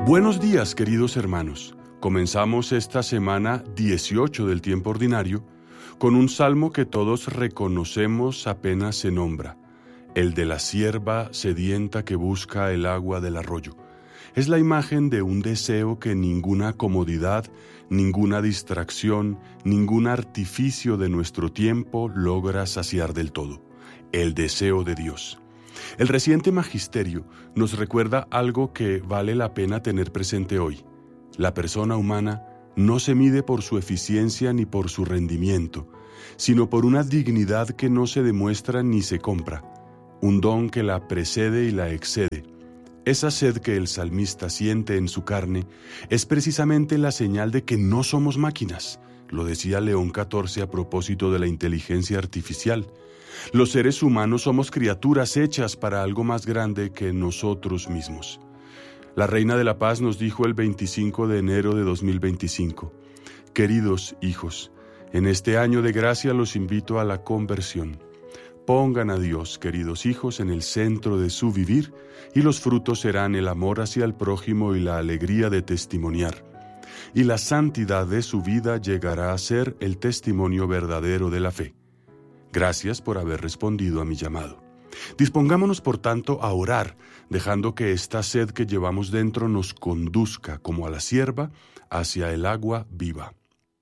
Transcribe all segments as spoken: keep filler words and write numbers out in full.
Buenos días, queridos hermanos. Comenzamos esta semana dieciocho del tiempo ordinario con un salmo que todos reconocemos apenas se nombra, el de la sierva sedienta que busca el agua del arroyo. Es la imagen de un deseo que ninguna comodidad, ninguna distracción, ningún artificio de nuestro tiempo logra saciar del todo: el deseo de Dios. El reciente magisterio nos recuerda algo que vale la pena tener presente hoy. La persona humana no se mide por su eficiencia ni por su rendimiento, sino por una dignidad que no se demuestra ni se compra, un don que la precede y la excede. Esa sed que el salmista siente en su carne es precisamente la señal de que no somos máquinas. Lo decía León catorce a propósito de la inteligencia artificial. Los seres humanos somos criaturas hechas para algo más grande que nosotros mismos. La Reina de la Paz nos dijo el veinticinco de enero de dos mil veinticinco: queridos hijos, en este año de gracia los invito a la conversión. Pongan a Dios, queridos hijos, en el centro de su vivir, y los frutos serán el amor hacia el prójimo y la alegría de testimoniar. Y la santidad de su vida llegará a ser el testimonio verdadero de la fe. Gracias por haber respondido a mi llamado. Dispongámonos, por tanto, a orar, dejando que esta sed que llevamos dentro nos conduzca, como a la sierva, hacia el agua viva.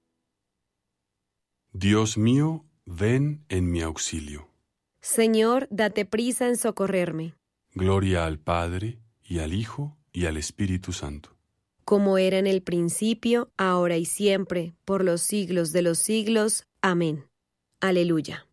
Dios mío, ven en mi auxilio. Señor, date prisa en socorrerme. Gloria al Padre, y al Hijo, y al Espíritu Santo. Como era en el principio, ahora y siempre, por los siglos de los siglos. Amén. Aleluya.